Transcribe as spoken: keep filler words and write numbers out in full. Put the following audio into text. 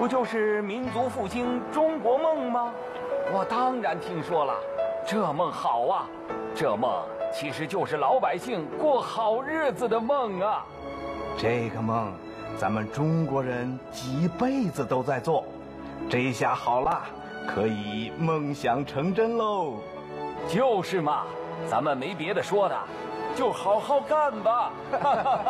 不就是民族复兴中国梦吗？我当然听说了，这梦好啊！这梦其实就是老百姓过好日子的梦啊！ 这个梦，咱们中国人几辈子都在做，这下好了，可以梦想成真喽！ 就是嘛，咱们没别的说的，就好好干吧！